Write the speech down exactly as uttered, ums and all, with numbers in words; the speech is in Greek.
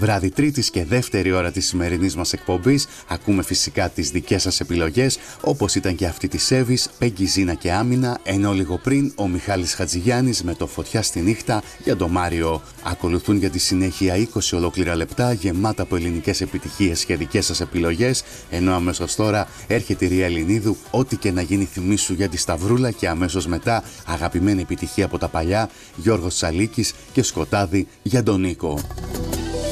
Βράδυ Τρίτης και δεύτερη ώρα της σημερινής μας εκπομπής ακούμε φυσικά τις δικές σας επιλογές, όπως ήταν και αυτή της Εύης, Πέγγι, Ζήνα και Άμυνα, ενώ λίγο πριν ο Μιχάλης Χατζηγιάννης με το Φωτιά στη νύχτα για τον Μάριο. Ακολουθούν για τη συνέχεια είκοσι ολόκληρα λεπτά γεμάτα από ελληνικές επιτυχίες και δικές σας επιλογές, ενώ αμέσως τώρα έρχεται η Ρία Ελληνίδου, ό,τι και να γίνει θυμίσου για τη Σταυρούλα, και αμέσως μετά αγαπημένη επιτυχία από τα παλιά, Γιώργος Τσαλίκης και Σκοτάδι για τον Νίκο.